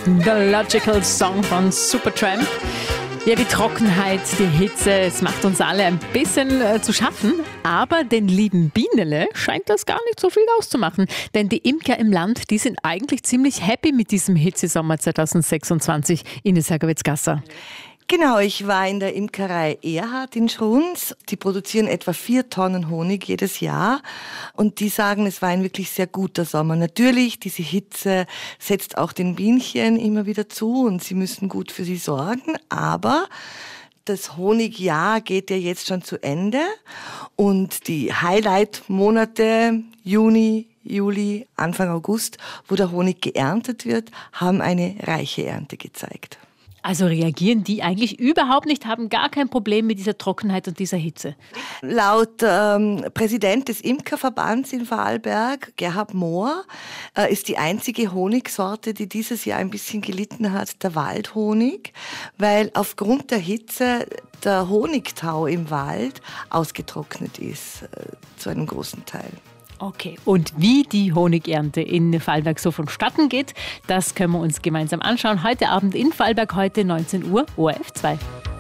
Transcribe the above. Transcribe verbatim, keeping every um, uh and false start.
The Logical Song von Supertramp. Ja, die Trockenheit, die Hitze, es macht uns alle ein bisschen äh, zu schaffen. Aber den lieben Bienele scheint das gar nicht so viel auszumachen. Denn die Imker im Land, die sind eigentlich ziemlich happy mit diesem Hitzesommer zwanzig sechsundzwanzig. Ines Hagerwitz-Gasser. Genau, ich war in der Imkerei Erhard in Schruns. Die produzieren etwa vier Tonnen Honig jedes Jahr und die sagen, es war ein wirklich sehr guter Sommer. Natürlich, diese Hitze setzt auch den Bienchen immer wieder zu und sie müssen gut für sie sorgen, aber das Honigjahr geht ja jetzt schon zu Ende und die Highlight-Monate Juni, Juli, Anfang August, wo der Honig geerntet wird, haben eine reiche Ernte gezeigt. Also reagieren die eigentlich überhaupt nicht, haben gar kein Problem mit dieser Trockenheit und dieser Hitze? Laut ähm, Präsident des Imkerverbands in Vorarlberg, Gerhard Mohr, äh, ist die einzige Honigsorte, die dieses Jahr ein bisschen gelitten hat, der Waldhonig, weil aufgrund der Hitze der Honigtau im Wald ausgetrocknet ist, äh, zu einem großen Teil. Okay, und wie die Honigernte in Vorarlberg so vonstatten geht, das können wir uns gemeinsam anschauen. Heute Abend in Vorarlberg, heute neunzehn Uhr, O R F zwei.